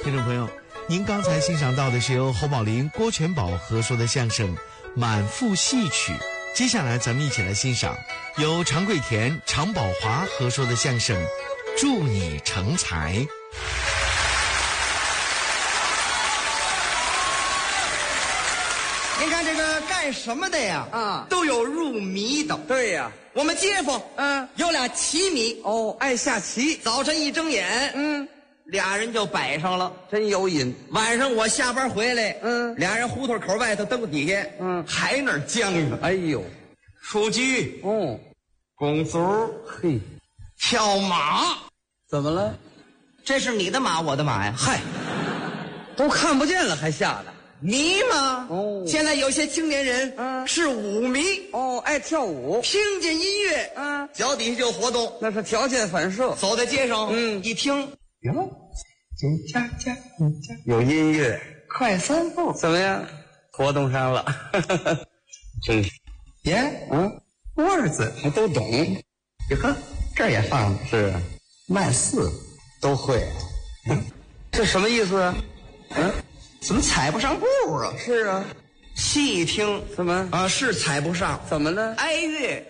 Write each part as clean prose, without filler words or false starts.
听众朋友，您刚才欣赏到的是由侯宝林、郭全宝合说的相声《满腹戏曲》。接下来咱们一起来欣赏由常贵田、常宝华合说的相声《祝你成才》。 您看这个干什么的呀？啊，都有入迷的。 对呀， 我们街坊有俩棋迷哦，爱下棋。 早晨一睁眼，俩人就摆上了， 真有瘾。 晚上我下班回来，俩人胡同口外头灯底下，还那儿僵着。 哎呦， 出局哦， 拱足， 嘿， 跳马， 怎么了？ 这是你的马，我的马呀？ 嗨，都看不见了还下的。 迷吗？ 哦， 现在有些青年人是舞迷哦，爱跳舞， 听见音乐脚底下就活动， 那是条件反射。 走在街上一听哟，家有音乐， 快3步， 怎么样？活动上了，真是耶，味子还都懂。 你呵，这儿也放着， 是慢4 都会。这什么意思啊？ 怎么踩不上步啊？ 是啊， 细一听怎么是踩不上， 怎么呢？ 哀乐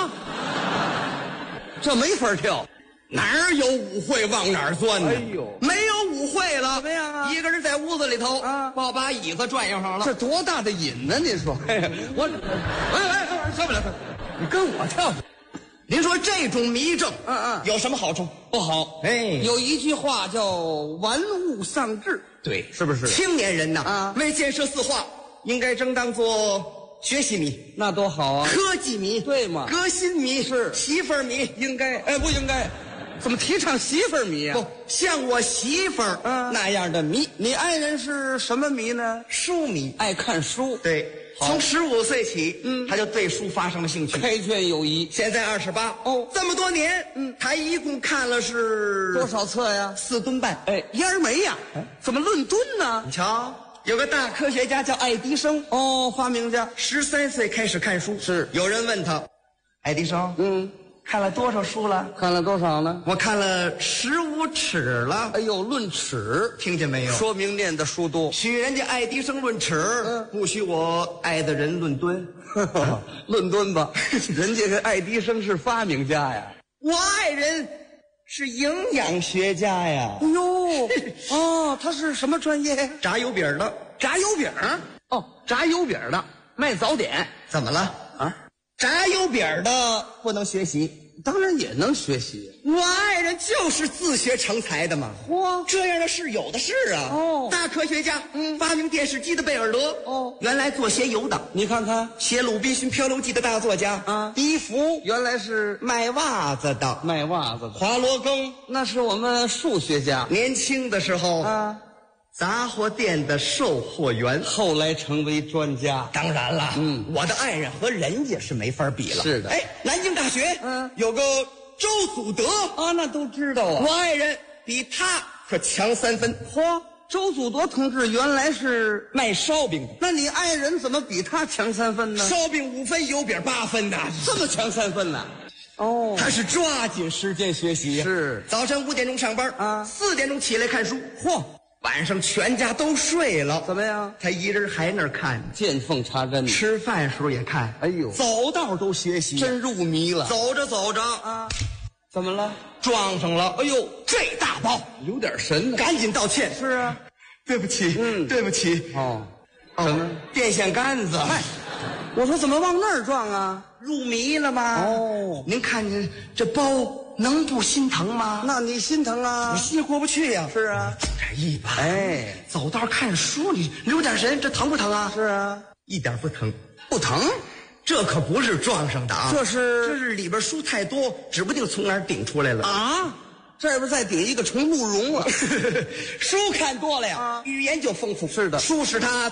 这没法跳， 哪儿有舞会往哪儿钻呢？ 哎呦， 没有舞会了， 怎么样啊？ 一个人在屋子里头抱把椅子转悠上了， 这多大的瘾呢？您说，我，上不来，你跟我跳。 您说这种迷症，有什么好处？ 不好。有一句话叫“玩物丧志”， 对， 是不是？ 青年人呐，为建设四化，应该争当做学习迷， 那多好啊！ 科技迷， 对吗？ 革新迷是， 媳妇儿迷， 应该，不应该？怎么提倡媳妇儿迷啊？ 不像我媳妇儿那样的迷。 你爱人是什么迷呢？ 书迷， 爱看书。 对。从15岁起，他就对书发生了兴趣， 开卷有益。 现在28，这么多年，他一共看了是多少册呀 ？4吨半。 烟儿没呀？怎么论吨呢？ 你瞧，有个大科学家叫爱迪生， 发明家 ，13岁开始看书。 是， 有人问他，爱迪生，看了多少书了？ 看了多少呢？ 我看了15尺了。 哎呦，论尺， 听见没有？ 说明念的书多。 许人家爱迪生论尺，不许我爱的人论吨。 论吨吧，人家这爱迪生是发明家呀， 我爱人是营养学家呀。 哎呦，他是什么专业？ 炸油饼的。 炸油饼？炸油饼的，卖早点。 怎么了？炸油饼的不能学习， 当然也能学习。 我爱人就是自学成才的嘛。 嚯， 这样的事有的是啊。大科学家，发明电视机的贝尔德，原来做鞋油的。 你看看， 写《鲁滨逊漂流记》的大作家，笛福原来是卖袜子的。 华罗庚那是我们数学家， 年轻的时候杂货店的售货员， 后来成为专家。 当然了，我的爱人和人家是没法比了。 是的， 南京大学有个周祖德那都知道啊。 我爱人比他可强3分。 嚯，周祖德同志原来是卖烧饼的， 那你爱人怎么比他强3分呢？ 烧饼5分，油饼8分呐， 这么强3分呢？ 他是抓紧时间学习呀。 是， 早晨5点钟上班4点钟起来看书。 嚯！ 晚上全家都睡了， 怎么样？ 他一人还那儿看， 见缝插针。 吃饭时候也看， 哎呦， 走道都学习， 真入迷了。 走着走着怎么了？ 撞上了。哎呦，这大包有点神， 赶紧道歉。 是啊， 对不起，对不起。 什么？ 电线杆子。 我说怎么往那儿撞啊？ 入迷了吗？您看见这包能不心疼吗？ 那你心疼啊？ 我心里过不去呀。 是啊， 这一把走道看书，你留点神，这疼不疼啊？ 是啊， 一点不疼， 不疼。 这可不是撞上的啊， 这是里边书太多，指不定从哪儿顶出来了啊。这边再顶一个重鹿茸了。 书看多了呀，语言就丰富。 是的， 书使他